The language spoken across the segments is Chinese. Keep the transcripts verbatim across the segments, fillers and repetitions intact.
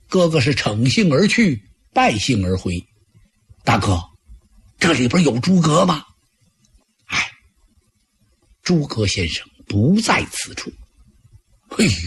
哥哥是乘兴而去，败兴而回。大哥，这里边有诸葛吗？哎，诸葛先生不在此处。哎呦！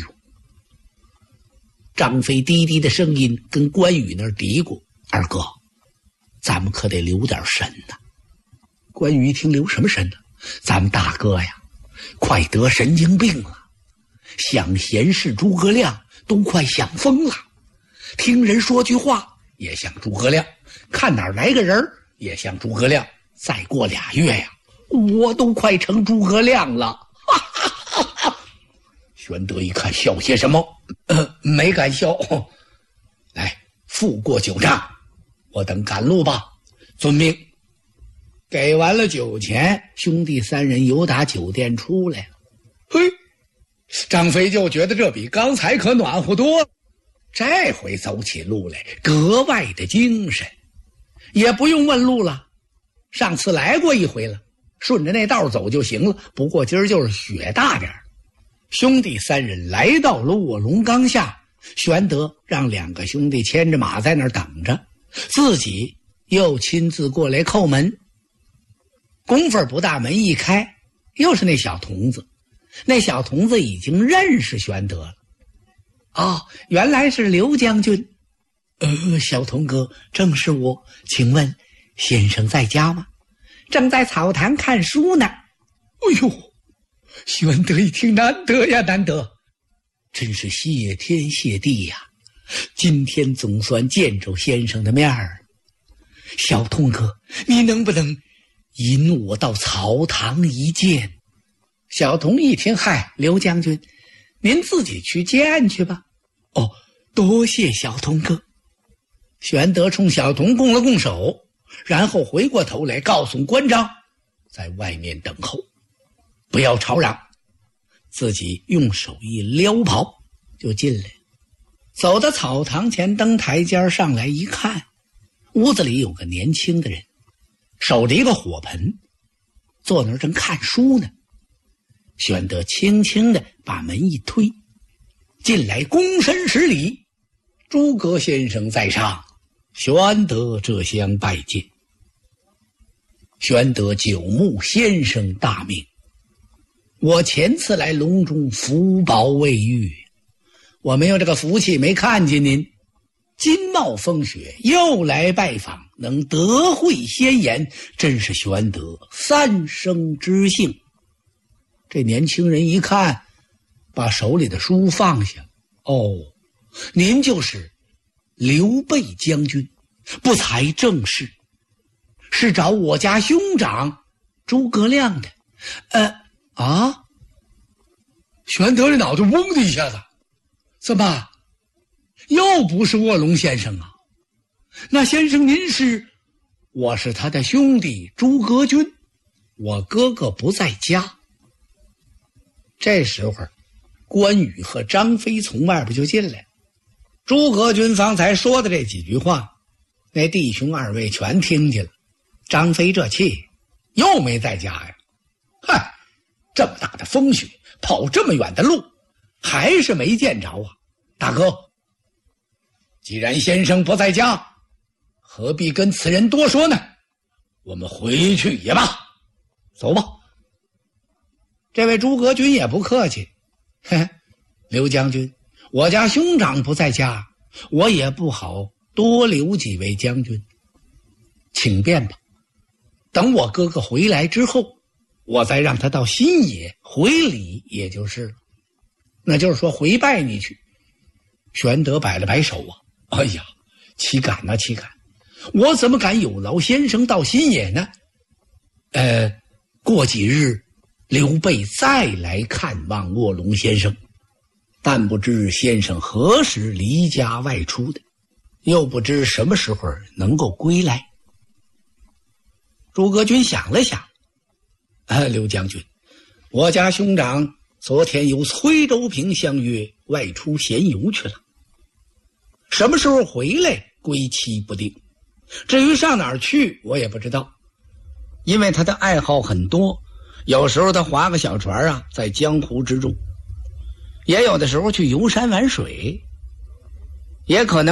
张飞低低的声音跟关羽那儿嘀咕：“二哥，咱们可得留点神呐。”关羽一听留什么神呢？咱们大哥呀，快得神经病了，想闲视诸葛亮都快想疯了，听人说句话也像诸葛亮，看哪儿来个人也像诸葛亮。再过俩月呀，我都快成诸葛亮了。哈哈哈哈！玄德一看，笑些什么？呃，没敢笑。来，付过酒账，我等赶路吧。遵命。给完了酒钱，兄弟三人由打酒店出来了。嘿，张飞就觉得这比刚才可暖和多了，这回走起路来格外的精神，也不用问路了，上次来过一回了，顺着那道走就行了。不过今儿就是雪大点儿。兄弟三人来到了卧龙岗下，玄德让两个兄弟牵着马在那儿等着，自己又亲自过来叩门。功夫不大，门一开，又是那小童子。那小童子已经认识玄德了。哦，原来是刘将军。呃，小童哥，正是我，请问先生在家吗？正在草堂看书呢。哎呦，玄德一听，难得呀，难得，真是谢天谢地呀！今天总算见着先生的面儿。小童哥，你能不能引我到草堂一见？小童一听，嗨，刘将军，您自己去见去吧。哦，多谢小童哥。玄德冲小童拱了拱手，然后回过头来告诉关张，在外面等候，不要吵嚷。自己用手一撩袍就进来，走到草堂前，登台阶上来一看，屋子里有个年轻的人，守着一个火盆，坐那儿正看书呢。玄德轻轻地把门一推，进来躬身施礼：“诸葛先生在上，玄德这厢拜见。”玄德久慕先生大名，我前次来隆中福保未遇，我没有这个福气，没看见您。今冒风雪又来拜访，能得会先言，真是玄德三生之幸。这年轻人一看，把手里的书放下。哦，您就是刘备将军，不才正是，是找我家兄长诸葛亮的。呃啊！玄德这脑袋嗡的一下子，怎么又不是卧龙先生啊？那先生您是？我是他的兄弟诸葛均，我哥哥不在家。这时候关羽和张飞从外边就进来，诸葛均方才说的这几句话，那弟兄二位全听见了。张飞这气又没在家呀，嗨，这么大的风雪，跑这么远的路，还是没见着啊。大哥，既然先生不在家，何必跟此人多说呢？我们回去也罢，走吧。这位诸葛均也不客气，嘿，刘将军，我家兄长不在家，我也不好多留几位将军，请便吧。等我哥哥回来之后，我再让他到新野回礼，也就是了。那就是说回拜你去。玄德摆了摆手啊，哎呀，岂敢啊，岂敢！我怎么敢有劳先生到新野呢？呃，过几日刘备再来看望卧龙先生，但不知先生何时离家外出的，又不知什么时候能够归来。诸葛均想了想，啊，刘将军，我家兄长昨天由崔州平相约外出闲游去了，什么时候回来归期不定，至于上哪儿去我也不知道，因为他的爱好很多，有时候他划个小船啊，在江湖之中，也有的时候去游山玩水，也可能